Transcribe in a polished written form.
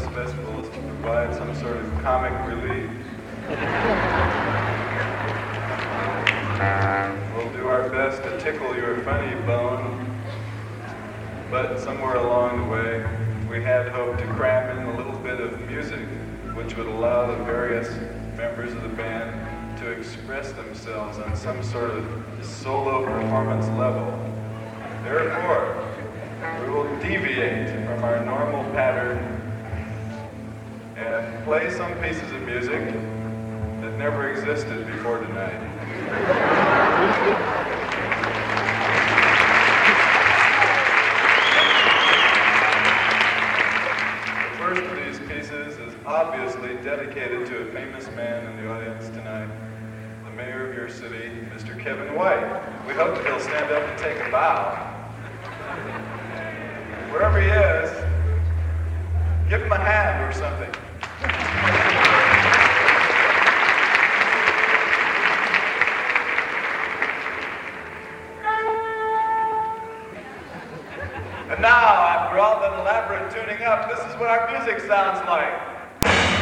jazz festivals to provide some sort of comic relief. We'll do our best to tickle your funny bone, but somewhere along the way, we had hoped to cram in a little bit of music, which would allow the various members of the band to express themselves on some sort of solo performance level. Therefore, we will deviate from our normal pattern and play some pieces of music that never existed before tonight. The first of these pieces is obviously dedicated to a famous man in the audience tonight, the mayor of your city, Mr. Kevin White. We hope that he'll stand up and take a bow. Wherever he is, give him a hand or something. And now, after all that elaborate tuning up, this is what our music sounds like.